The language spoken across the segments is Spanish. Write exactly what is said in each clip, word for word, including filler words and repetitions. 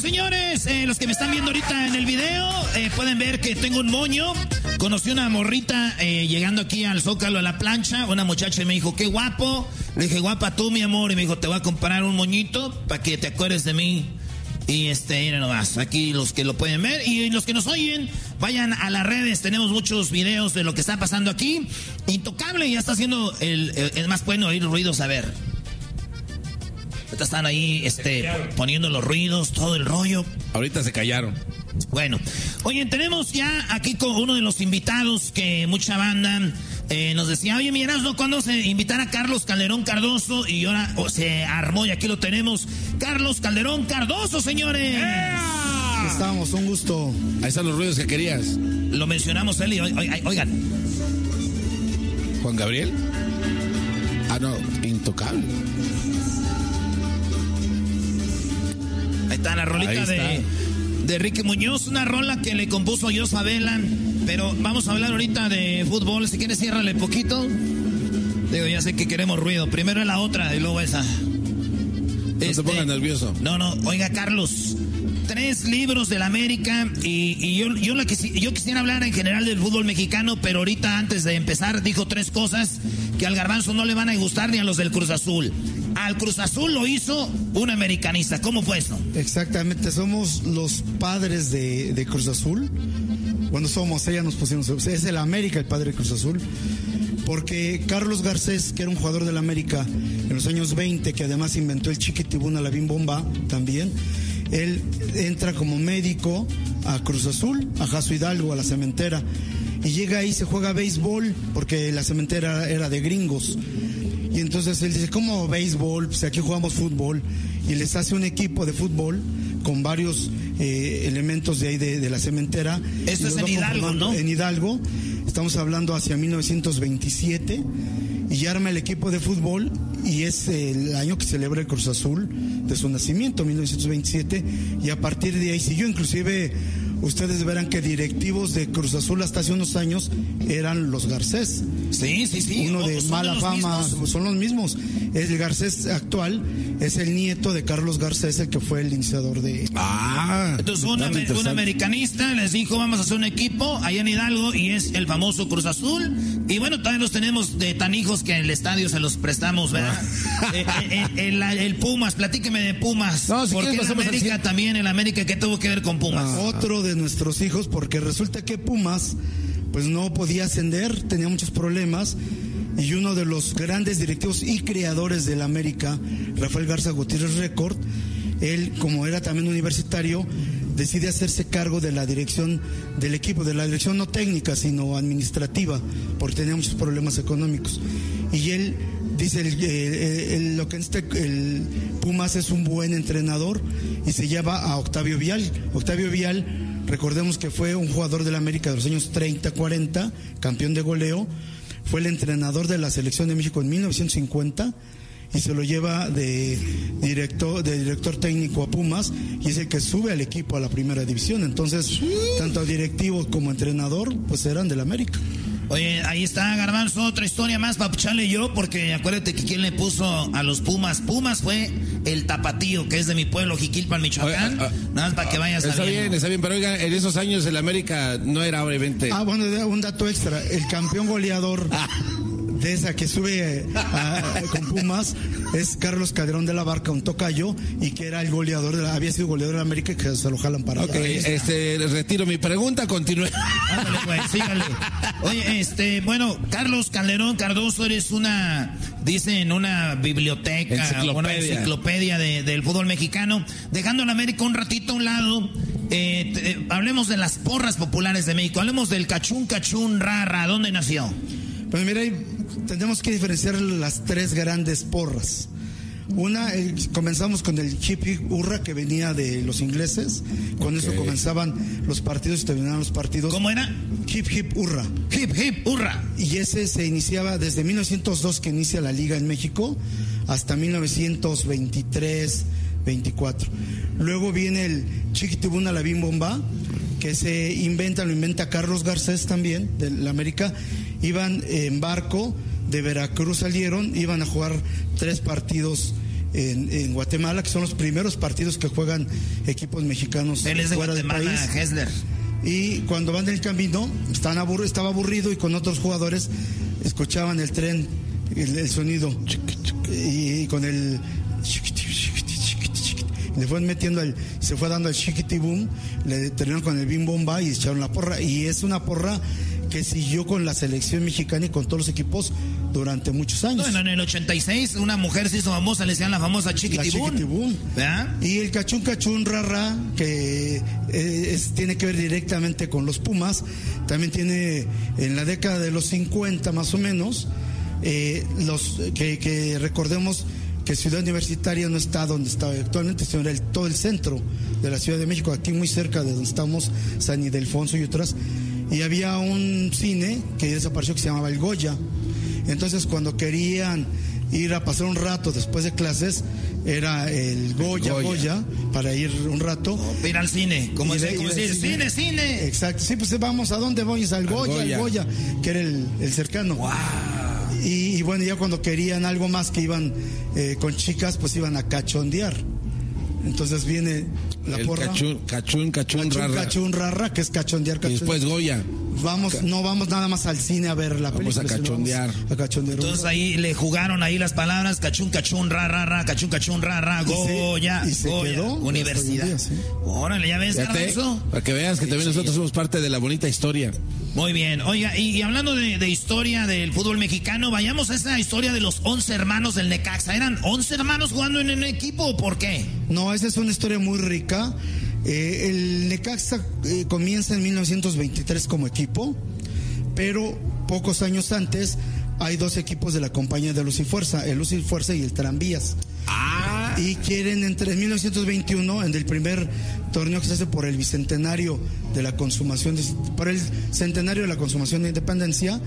señores, eh, los que me están viendo ahorita en el video, eh, pueden ver que tengo un moño. Conocí una morrita eh, llegando aquí al Zócalo a la plancha. Una muchacha me dijo, qué guapo. Le dije, guapa tú, mi amor. Y me dijo, te voy a comprar un moñito para que te acuerdes de mí. Y este, miren nomás, aquí los que lo pueden ver. Y los que nos oyen, vayan a las redes. Tenemos muchos videos de lo que está pasando aquí. Intocable ya está haciendo el, el, el más bueno oír ruidos, a ver. Ahorita están ahí este, poniendo los ruidos, todo el rollo. Ahorita se callaron. Bueno, oye, tenemos ya aquí con uno de los invitados que mucha banda eh, nos decía, oye, mi Erasmo, ¿cuándo se invitar a Carlos Calderón Cardoso? Y ahora oh, se armó y aquí lo tenemos. Carlos Calderón Cardoso, señores. Aquí estamos, un gusto. Ahí están los ruidos que querías. Lo mencionamos él y oigan. ¿Juan Gabriel? Ah, no, Intocable. Ahí está la rolita está. de... de Ricky Muñoz, una rola que le compuso Jos Favela. Pero vamos a hablar ahorita de fútbol. Si quieres, ciérrale poquito. Digo, ya sé que queremos ruido. Primero es la otra y luego esa. No este, te pongas nervioso. No, no. Oiga, Carlos. Tres libros de la América. Y, y yo, yo, la quisi, yo quisiera hablar en general del fútbol mexicano. Pero ahorita, antes de empezar, dijo tres cosas que al Garbanzo no le van a gustar ni a los del Cruz Azul. Al Cruz Azul lo hizo un americanista. ¿Cómo fue eso? Exactamente, somos los padres de, de Cruz Azul. Cuando somos, ella nos pusimos, es el América el padre de Cruz Azul. Porque Carlos Garcés, que era un jugador del América en los años veinte, que además inventó el Chiquitibuna, la Bim Bomba también, él entra como médico a Cruz Azul, a Jaso Hidalgo, a la cementera. Y llega ahí, se juega béisbol, porque la cementera era de gringos. Y entonces él dice, ¿cómo béisbol? Pues aquí jugamos fútbol. Y les hace un equipo de fútbol con varios eh, elementos de ahí de, de la cementera. Esto es en Hidalgo, ¿no? En Hidalgo. Estamos hablando hacia mil novecientos veintisiete. Y arma el equipo de fútbol. Y es el año que celebra el Cruz Azul de su nacimiento, mil novecientos veintisiete. Y a partir de ahí siguió. Inclusive ustedes verán que directivos de Cruz Azul hasta hace unos años eran los Garcés. Sí, sí, sí. Uno de mala fama, mismos? Son los mismos. El Garcés actual es el nieto de Carlos Garcés, el que fue el iniciador de... Ah, entonces un, un americanista les dijo, vamos a hacer un equipo allá en Hidalgo, y es el famoso Cruz Azul. Y bueno, también los tenemos de tan hijos que en el estadio se los prestamos, ¿verdad? Ah. eh, eh, el, el, el Pumas, platíqueme de Pumas. No, si porque el América también, el América, ¿qué tuvo que ver con Pumas? Ah. Otro de nuestros hijos, porque resulta que Pumas pues no podía ascender, tenía muchos problemas, y uno de los grandes directivos y creadores del América, Rafael Garza Gutiérrez Record, él, como era también universitario, decide hacerse cargo de la dirección del equipo, de la dirección no técnica, sino administrativa, porque tenía muchos problemas económicos. Y él dice, el, el, el, lo que este, el Pumas es un buen entrenador, y se llama a Octavio Vial. Octavio Vial, recordemos que fue un jugador del América de los años treinta, cuarenta, campeón de goleo, fue el entrenador de la selección de México en mil novecientos cincuenta, y se lo lleva de director, de director técnico a Pumas, y es el que sube al equipo a la primera división. Entonces, sí, tanto directivo como entrenador, pues eran del América. Oye, ahí está, Garbanzo, otra historia más para echarle yo, porque acuérdate que quien le puso a los Pumas. Pumas fue el Tapatío, que es de mi pueblo, Jiquilpan, Michoacán. Oye, uh, Nada más para uh, que vayas Está sabiendo. bien, está bien, pero oiga, en esos años el América no era obviamente... Ah, bueno, un dato extra, el campeón goleador... de esa que sube a, a, con Pumas es Carlos Calderón de la Barca, un tocayo, y que era el goleador, de la, había sido goleador de la América, y que se lo jalan para Ok, este, retiro mi pregunta, continúe. Ándale, güey, sígale. Oye, este, bueno, Carlos Calderón Cardoso, eres una, dicen, una biblioteca, enciclopedia, una enciclopedia de, del fútbol mexicano. Dejando a la América un ratito a un lado, eh, te, hablemos de las porras populares de México, hablemos del cachún, cachún, rara, ¿dónde nació? Pues mira, tenemos que diferenciar las tres grandes porras. Una, eh, comenzamos con el hip hip hurra, que venía de los ingleses. Con okay. eso comenzaban los partidos y terminaban los partidos. ¿Cómo era? Hip hip hurra. Hip hip hurra. Y ese se iniciaba desde mil novecientos dos, que inicia la liga en México, hasta mil novecientos veintitrés, veinticuatro. Luego viene el Chiquitibuna, la Bim Bomba, que se inventa, lo inventa Carlos Garcés también, de la América. Iban en barco, de Veracruz salieron, iban a jugar tres partidos en, en Guatemala, que son los primeros partidos que juegan equipos mexicanos. Él es de fuera Guatemala, del país. Hessler. Y cuando van del camino, están abur- estaba aburrido y con otros jugadores escuchaban el tren, el, el sonido, y, y con el... Le fueron metiendo el, se fue dando el chiquitibum, le terminaron con el bim bomba y echaron la porra. Y es una porra que siguió con la selección mexicana y con todos los equipos durante muchos años. Bueno, en el ochenta y seis una mujer se hizo famosa, le decían la famosa chiquitibum. La chiquitibum. ¿Verdad? Y el cachún cachún rara, que eh, es, tiene que ver directamente con los Pumas, también tiene en la década de los cincuenta más o menos, eh, los que, que recordemos que Ciudad Universitaria no está donde está actualmente, sino era el, todo el centro de la Ciudad de México, aquí muy cerca de donde estamos, San Ildefonso y otras, y había un cine que desapareció que se llamaba El Goya. Entonces cuando querían ir a pasar un rato después de clases, era el Goya, Goya, Goya para ir un rato. Oh, ir al cine, como decir, cine, cine, cine. Exacto, sí, pues vamos, ¿a dónde voy? Al Goya, al Goya, Goya, que era el, el cercano. Wow. Y, y bueno, ya cuando querían algo más que iban eh, con chicas, pues iban a cachondear. Entonces viene la el porra. Cachún, cachún, cachún, cachún, rara. Cachún, rara, que es cachondear, cachondear. Y después Goya. Vamos, no vamos nada más al cine a ver la vamos película. A cachondear. Vamos a cachondear. Entonces ahí le jugaron ahí las palabras, cachún, cachún, ra, ra, ra, cachún, cachún, ra, ra, Goya, y se, y Goya, se quedó, universidad. Día, ¿sí? Órale, ya ves, eso. Para que veas que también nosotros somos parte de la bonita historia. Muy bien. Oiga, y, y hablando de, de historia del fútbol mexicano, vayamos a esa historia de los once hermanos del Necaxa. ¿Eran once hermanos jugando en el equipo o por qué? No, esa es una historia muy rica. Eh, el Necaxa eh, comienza en mil novecientos veintitrés como equipo, pero pocos años antes hay dos equipos de la compañía de Luz y Fuerza, el Luz y Fuerza y el Tranvías. Ah. Y quieren, entre mil novecientos veintiuno, en el primer torneo que se hace por el bicentenario de la consumación, de, por el centenario de la consumación de independencia,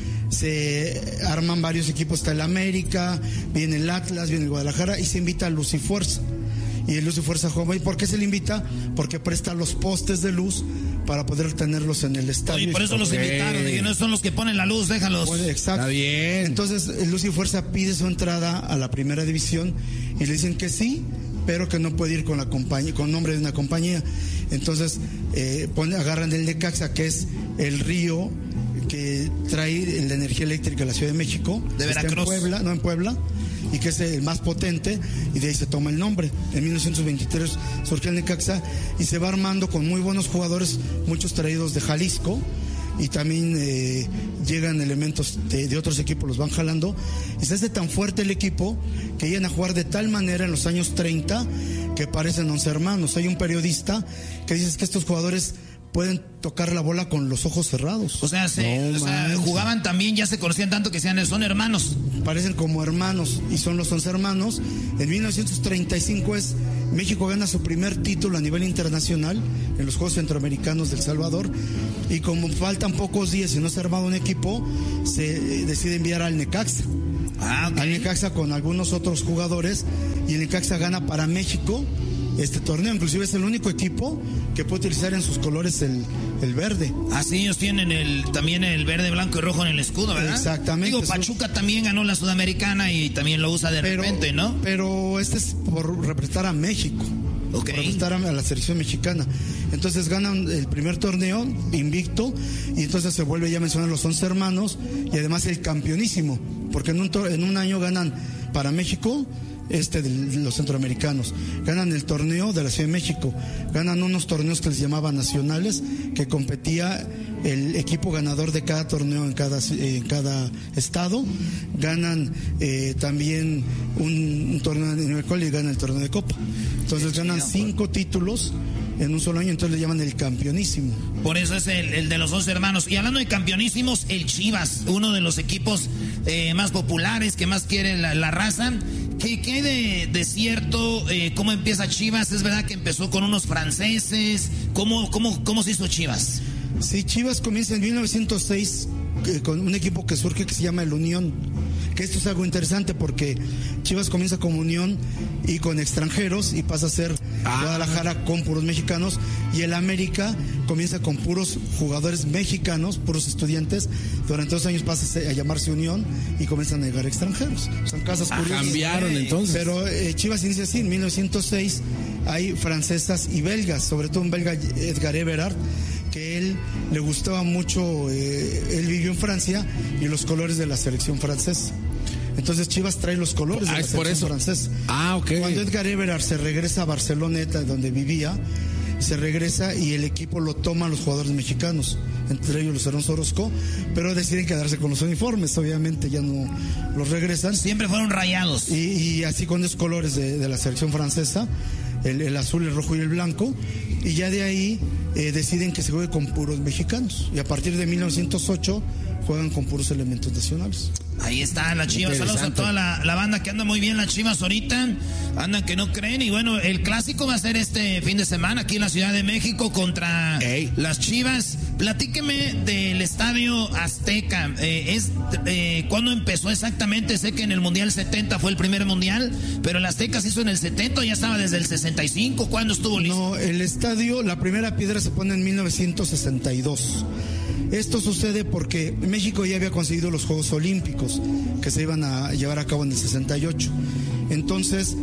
se arman varios equipos, está el América, viene el Atlas, viene el Guadalajara y se invita a Luz y Fuerza. Y el Luz y Fuerza Joven, ¿por qué se le invita? Porque presta los postes de luz para poder tenerlos en el estadio. Y por eso los okay. invitaron, y no son los que ponen la luz, déjalos. Bueno, exacto. Está bien. Entonces, el Luz y Fuerza pide su entrada a la primera división y le dicen que sí, pero que no puede ir con la compañía, con nombre de una compañía. Entonces, eh, pone, agarran el Necaxa, que es el río que trae la energía eléctrica a la Ciudad de México. De Veracruz. Está en Puebla, no en Puebla, y que es el más potente, y de ahí se toma el nombre. En mil novecientos veintitrés surge el Necaxa y se va armando con muy buenos jugadores, muchos traídos de Jalisco, y también eh, llegan elementos de, de otros equipos, los van jalando, y se hace tan fuerte el equipo que llegan a jugar de tal manera en los años treinta que parecen once hermanos. Hay un periodista que dice que estos jugadores pueden tocar la bola con los ojos cerrados. O sea, se, no, o sea jugaban también, ya se conocían tanto que sean, son hermanos. Parecen como hermanos y son los once hermanos. En mil novecientos treinta y cinco es México gana su primer título a nivel internacional en los Juegos Centroamericanos del Salvador, y como faltan pocos días y no se ha armado un equipo, se decide enviar al Necaxa. Ah, okay. Al Necaxa con algunos otros jugadores, y el Necaxa gana para México este torneo. Inclusive es el único equipo que puede utilizar en sus colores el, el verde. Ah, sí, ellos tienen el también el verde, blanco y rojo en el escudo, ¿verdad? Exactamente. Digo, Pachuca también ganó la Sudamericana y también lo usa de pero, repente, ¿no? Pero este es por representar a México. Okay. Por representar a la selección mexicana. Entonces ganan el primer torneo invicto, y entonces se vuelve ya a mencionar los once hermanos y además el campeonísimo, porque en un, en un año ganan para México este de los centroamericanos, ganan el torneo de la Ciudad de México, ganan unos torneos que les llamaban nacionales, que competía el equipo ganador de cada torneo en cada, en cada estado, ganan eh, también un, un torneo en el cual ganan el torneo de Copa. Entonces ganan cinco títulos en un solo año, entonces le llaman el campeonísimo. Por eso es el, el de los once hermanos. Y hablando de campeonísimos, el Chivas, uno de los equipos eh, más populares, que más quiere la, la raza. ¿Qué, qué de, de cierto? Eh, ¿Cómo empieza Chivas? ¿Es verdad que empezó con unos franceses? ¿Cómo, cómo, cómo se hizo Chivas? Sí, Chivas comienza en mil novecientos seis eh, con un equipo que surge que se llama el Unión. Que esto es algo interesante porque Chivas comienza como Unión y con extranjeros, y pasa a ser ah. Guadalajara con puros mexicanos, y el América comienza con puros jugadores mexicanos, puros estudiantes. Durante dos años pasa a llamarse Unión y comienzan a llegar extranjeros. Son casas ah, curiosas. Cambiaron entonces. Pero eh, Chivas inicia así, en mil novecientos seis hay francesas y belgas, sobre todo un belga, Edgar Everard, que él le gustaba mucho, eh, él vivió en Francia, y los colores de la selección francesa. Entonces Chivas trae los colores ah, de la selección francesa. Ah, ok. Cuando Edgar Everard se regresa a Barceloneta, donde vivía, se regresa y el equipo lo toman los jugadores mexicanos, entre ellos Luis Alonso Orozco, pero deciden quedarse con los uniformes, obviamente ya no los regresan. Siempre fueron rayados. Y, y así con los colores de, de la selección francesa, el, el azul, el rojo y el blanco, y ya de ahí eh, deciden que se juegue con puros mexicanos, y a partir de mil novecientos ocho juegan con puros elementos nacionales. Ahí está la Chivas, saludos a toda la, la banda que anda muy bien, las Chivas ahorita, andan que no creen, y bueno, el clásico va a ser este fin de semana aquí en la Ciudad de México contra Ey. las Chivas. Platíqueme del Estadio Azteca, eh, es eh, ¿cuándo empezó exactamente? Sé que en el Mundial setenta fue el primer Mundial, pero el Azteca se hizo en el setenta, ya estaba desde el sesenta y cinco, ¿cuándo estuvo listo? No, el estadio, la primera piedra se pone en mil novecientos sesenta y dos. Esto sucede porque México ya había conseguido los Juegos Olímpicos que se iban a llevar a cabo en el sesenta y ocho. Entonces,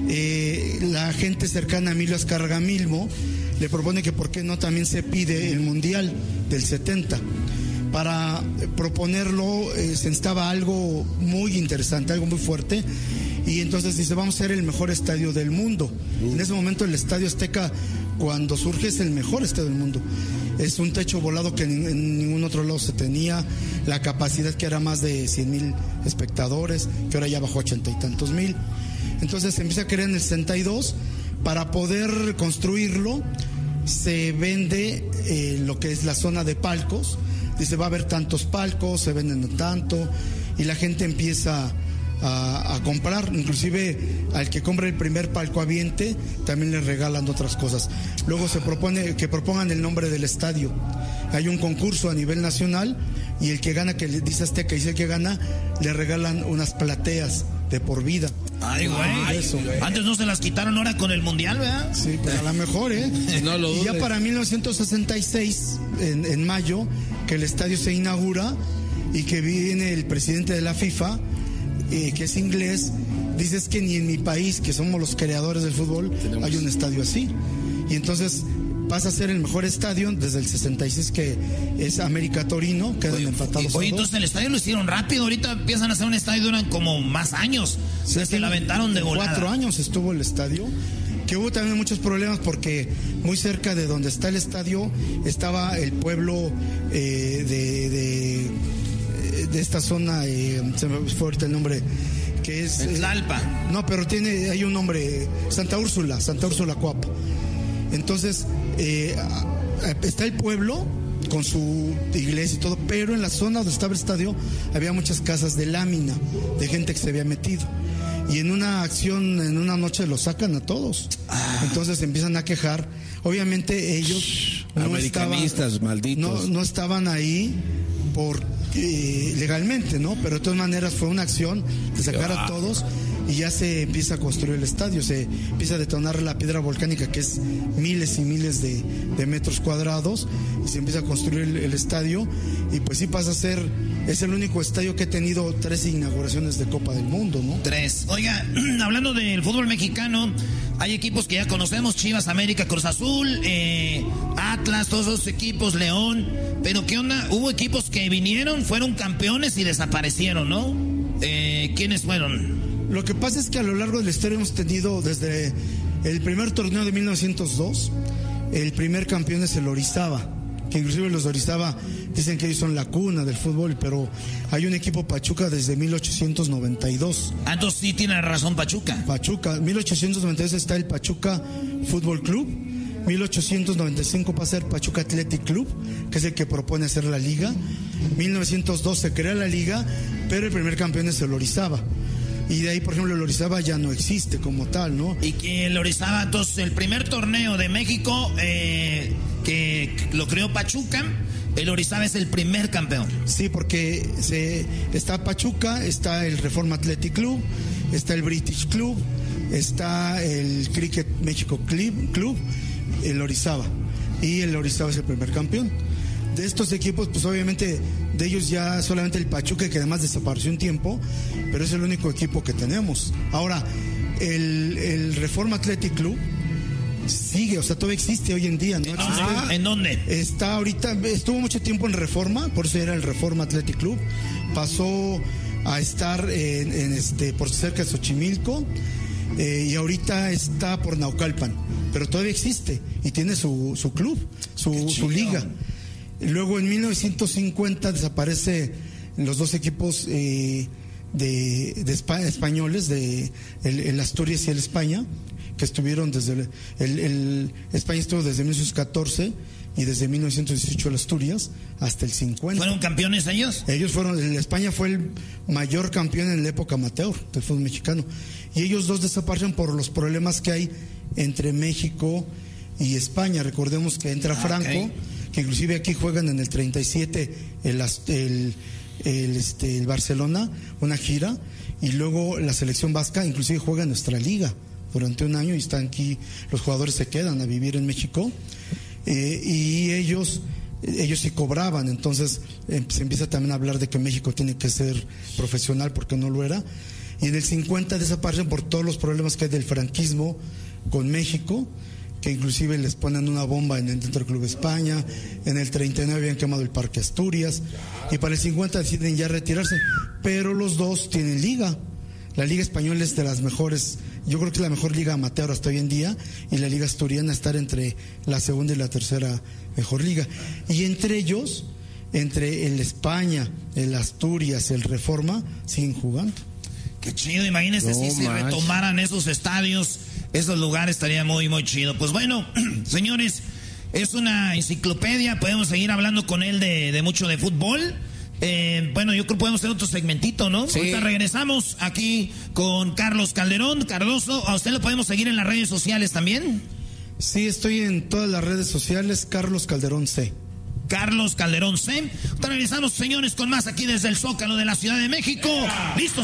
eh, la gente cercana a Emilio Azcárraga Milmo le propone que por qué no también se pide el Mundial del setenta. Para proponerlo eh, se necesitaba algo muy interesante, algo muy fuerte, y entonces dice, vamos a ser el mejor estadio del mundo. Uh. En ese momento el Estadio Azteca, cuando surge, es el mejor estadio del mundo. Es un techo volado que en, en ningún otro lado se tenía, la capacidad que era más de cien mil espectadores, que ahora ya bajó a ochenta y tantos mil. Entonces se empieza a crear en el sesenta y dos. Para poder construirlo se vende eh, lo que es la zona de palcos. Dice, va a haber tantos palcos, se venden tanto, y la gente empieza a, a comprar. Inclusive al que compra el primer palco aviente también le regalan otras cosas. Luego se propone que propongan el nombre del estadio. Hay un concurso a nivel nacional, y el que gana, que le dice Azteca, y si el que gana, le regalan unas plateas de por vida. Ay, güey. Eso. Antes no se las quitaron, ahora con el Mundial, ¿verdad? Sí, pues a lo mejor, ¿eh? No lo dudes. Y ya para mil novecientos sesenta y seis, en, en mayo, que el estadio se inaugura y que viene el presidente de la FIFA, eh, que es inglés, dices que ni en mi país, que somos los creadores del fútbol, Tenemos. hay un estadio así. Y entonces pasa a ser el mejor estadio desde el sesenta y seis, que es América Torino, quedan oye, empatados. Oye, entonces el estadio lo hicieron rápido, ahorita empiezan a hacer un estadio, duran como más años. Sí, se la aventaron de volada. Cuatro años estuvo el estadio, que hubo también muchos problemas porque muy cerca de donde está el estadio estaba el pueblo eh, de, de, de esta zona, eh, se me fue ahorita el nombre, que es... Eh, Tlalpa. No, pero tiene, hay un nombre, Santa Úrsula, Santa Úrsula Coapa. Entonces, eh, está el pueblo con su iglesia y todo, pero en la zona donde estaba el estadio había muchas casas de lámina, de gente que se había metido. Y en una acción, en una noche los sacan a todos. Entonces empiezan a quejar. Obviamente ellos no americanistas, estaban, malditos. No, no estaban ahí por eh, legalmente, ¿no? Pero de todas maneras fue una acción de sacar a todos. Y ya se empieza a construir el estadio, se empieza a detonar la piedra volcánica, que es miles y miles de, de metros cuadrados, y se empieza a construir el, el estadio, y pues sí pasa a ser, es el único estadio que ha tenido tres inauguraciones de Copa del Mundo, ¿no? Tres. Oiga, hablando del fútbol mexicano, hay equipos que ya conocemos, Chivas, América, Cruz Azul, eh, Atlas, todos esos equipos, León, pero ¿qué onda? Hubo equipos que vinieron, fueron campeones y desaparecieron, ¿no? Eh, ¿Quiénes fueron? Lo que pasa es que a lo largo de la historia hemos tenido desde el primer torneo de mil novecientos dos, el primer campeón es el Orizaba, que inclusive los de Orizaba dicen que ellos son la cuna del fútbol, pero hay un equipo Pachuca desde mil ochocientos noventa y dos. Ah, entonces sí tiene razón Pachuca. Pachuca, mil ochocientos noventa y dos está el Pachuca Fútbol Club, mil ochocientos noventa y cinco va a ser Pachuca Athletic Club, que es el que propone hacer la liga. mil novecientos dos se crea la liga, pero el primer campeón es el Orizaba. Y de ahí, por ejemplo, el Orizaba ya no existe como tal, ¿no? Y que el Orizaba, entonces, el primer torneo de México eh, que lo creó Pachuca, el Orizaba es el primer campeón. Sí, porque se, está Pachuca, está el Reforma Athletic Club, está el British Club, está el Cricket México Club, el Orizaba, y el Orizaba es el primer campeón. De estos equipos, pues obviamente de ellos ya solamente el Pachuca, que además desapareció un tiempo, pero es el único equipo que tenemos. Ahora, el, el Reforma Athletic Club sigue, o sea, todavía existe hoy en día, ¿no? Ah, ¿en dónde? Está ahorita, estuvo mucho tiempo en Reforma, por eso era el Reforma Athletic Club. Pasó a estar en, en este, por cerca de Xochimilco, eh, y ahorita está por Naucalpan, pero todavía existe y tiene su, su club, su, su liga. Luego en mil novecientos cincuenta desaparece los dos equipos eh, de, de España, españoles, de el, el Asturias y el España, que estuvieron desde el, el, el España estuvo desde mil novecientos catorce y desde mil novecientos dieciocho el Asturias hasta el cincuenta. ¿Fueron campeones ellos? Ellos fueron, el España fue el mayor campeón en la época amateur del fútbol mexicano, y ellos dos desaparecen por los problemas que hay entre México y España. Recordemos que entra ah, Franco, okay, que inclusive aquí juegan en el treinta y siete el, el, el, este, el Barcelona, una gira, y luego la selección vasca inclusive juega en nuestra liga durante un año y están aquí, los jugadores se quedan a vivir en México, eh, y ellos ellos sí cobraban, entonces eh, se empieza también a hablar de que México tiene que ser profesional porque no lo era, y en el cincuenta desaparecen por todos los problemas que hay del franquismo con México, que inclusive les ponen una bomba en el, dentro del Club España. En el treinta y nueve habían quemado el Parque Asturias, y para el cincuenta deciden ya retirarse, pero los dos tienen liga. La Liga Española es de las mejores, yo creo que es la mejor liga amateur hasta hoy en día, y la Liga Asturiana estar entre la segunda y la tercera mejor liga. Y entre ellos, entre el España, el Asturias, el Reforma, siguen jugando. Qué chido, imagínense no, si se manch. retomaran esos estadios, esos lugares, estaría muy, muy chido. Pues bueno, señores, es una enciclopedia, podemos seguir hablando con él de, de mucho de fútbol. Eh, bueno, yo creo que podemos hacer otro segmentito, ¿no? Sí. Ahorita regresamos aquí con Carlos Calderón. Cardoso, ¿a usted lo podemos seguir en las redes sociales también? Sí, estoy en todas las redes sociales, Carlos Calderón C. Carlos Calderón C. Ahorita regresamos, señores, con más aquí desde el Zócalo de la Ciudad de México. ¡Listos!